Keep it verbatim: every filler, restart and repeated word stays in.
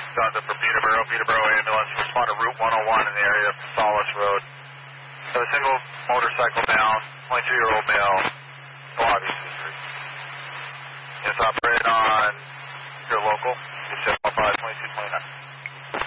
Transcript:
Gonza for Peterborough. Peterborough ambulance respond to Route one oh one in the area of Solace Road. So a single motorcycle down, twenty-two-year-old male, no obvious history. It's operated on your local, you said five twenty-two twenty-nine.